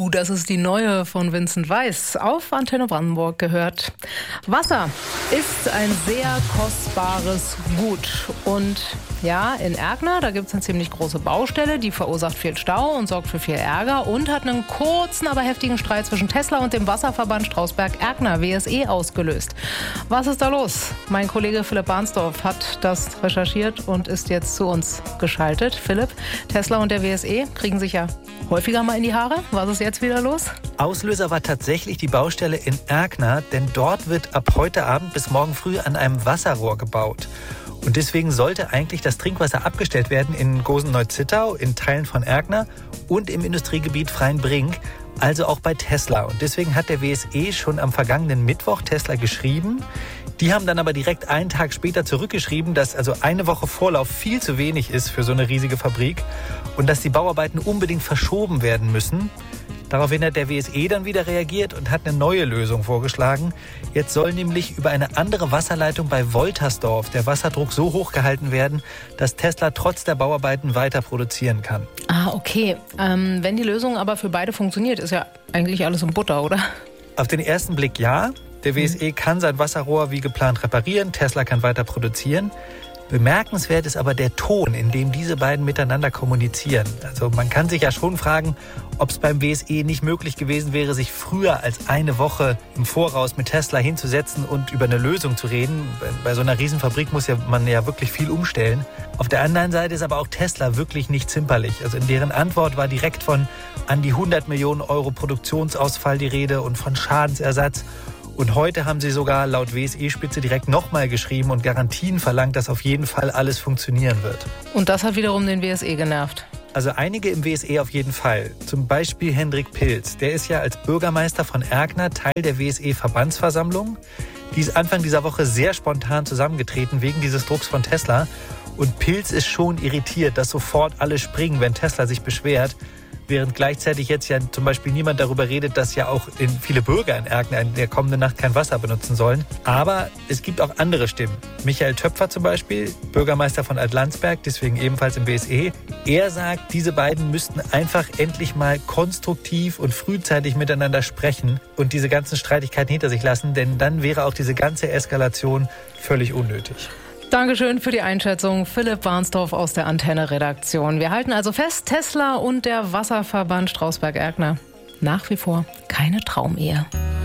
Das ist die neue von Vincent Weiss auf Antenne Brandenburg gehört. Wasser ist ein sehr kostbares Gut. Und ja, in Erkner, da gibt es eine ziemlich große Baustelle, die verursacht viel Stau und sorgt für viel Ärger und hat einen kurzen, aber heftigen Streit zwischen Tesla und dem Wasserverband Strausberg-Erkner, WSE, ausgelöst. Was ist da los? Mein Kollege Philipp Barnsdorf hat das recherchiert und ist jetzt zu uns geschaltet. Philipp, Tesla und der WSE kriegen sich ja häufiger mal in die Haare. Was ist jetzt wieder los? Auslöser war tatsächlich die Baustelle in Erkner, denn dort wird ab heute Abend bis morgen früh an einem Wasserrohr gebaut. Und deswegen sollte eigentlich das Trinkwasser abgestellt werden in Gosen-Neuzittau, in Teilen von Erkner und im Industriegebiet Freienbrink, also auch bei Tesla. Und deswegen hat der WSE schon am vergangenen Mittwoch Tesla geschrieben. Die haben dann aber direkt einen Tag später zurückgeschrieben, dass also eine Woche Vorlauf viel zu wenig ist für so eine riesige Fabrik und dass die Bauarbeiten unbedingt verschoben werden müssen. Daraufhin hat der WSE dann wieder reagiert und hat eine neue Lösung vorgeschlagen. Jetzt soll nämlich über eine andere Wasserleitung bei Woltersdorf der Wasserdruck so hoch gehalten werden, dass Tesla trotz der Bauarbeiten weiter produzieren kann. Ah, okay. Wenn die Lösung aber für beide funktioniert, ist ja eigentlich alles in Butter, oder? Auf den ersten Blick ja. Der WSE kann sein Wasserrohr wie geplant reparieren, Tesla kann weiter produzieren. Bemerkenswert ist aber der Ton, in dem diese beiden miteinander kommunizieren. Also man kann sich ja schon fragen, ob es beim WSE nicht möglich gewesen wäre, sich früher als eine Woche im Voraus mit Tesla hinzusetzen und über eine Lösung zu reden. Bei so einer Riesenfabrik muss man ja wirklich viel umstellen. Auf der anderen Seite ist aber auch Tesla wirklich nicht zimperlich. Also in deren Antwort war direkt von an die 100 Millionen Euro Produktionsausfall die Rede und von Schadensersatz. Und heute haben sie sogar laut WSE-Spitze direkt nochmal geschrieben und Garantien verlangt, dass auf jeden Fall alles funktionieren wird. Und das hat wiederum den WSE genervt. Also einige im WSE auf jeden Fall. Zum Beispiel Hendrik Pilz. Der ist ja als Bürgermeister von Erkner Teil der WSE-Verbandsversammlung. Die ist Anfang dieser Woche sehr spontan zusammengetreten wegen dieses Drucks von Tesla. Und Pilz ist schon irritiert, dass sofort alle springen, wenn Tesla sich beschwert. Während gleichzeitig jetzt ja zum Beispiel niemand darüber redet, dass ja auch viele Bürger in Erkner in der kommenden Nacht kein Wasser benutzen sollen. Aber es gibt auch andere Stimmen. Michael Töpfer zum Beispiel, Bürgermeister von Altlandsberg, deswegen ebenfalls im WSE. Er sagt, diese beiden müssten einfach endlich mal konstruktiv und frühzeitig miteinander sprechen und diese ganzen Streitigkeiten hinter sich lassen, denn dann wäre auch diese ganze Eskalation völlig unnötig. Dankeschön für die Einschätzung. Philipp Barnsdorf aus der Antenne-Redaktion. Wir halten also fest, Tesla und der Wasserverband Strausberg-Erkner nach wie vor keine Traumehe.